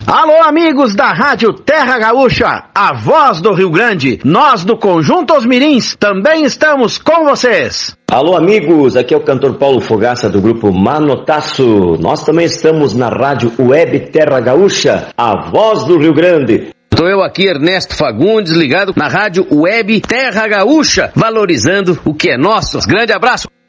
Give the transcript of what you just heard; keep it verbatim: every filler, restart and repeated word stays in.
Alô, amigos da Rádio Terra Gaúcha, a voz do Rio Grande. Nós do Conjunto Os Mirins também estamos com vocês. Alô, amigos, aqui é o cantor Paulo Fogaça do grupo Manotaço. Nós também estamos na Rádio Web Terra Gaúcha, a voz do Rio Grande. Estou eu aqui, Ernesto Fagundes, ligado na Rádio Web Terra Gaúcha, valorizando o que é nosso. Grande abraço.